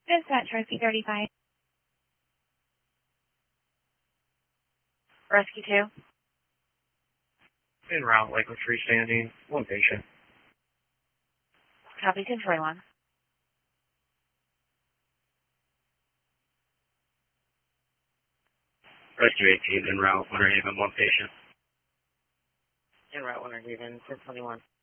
Dispatch Rescue 35. Rescue 2. En route, Lakewood freestanding, one patient. Copy 1041. Rescue 18 en route, Winter Haven, one patient. En route, Winter Haven, 1021.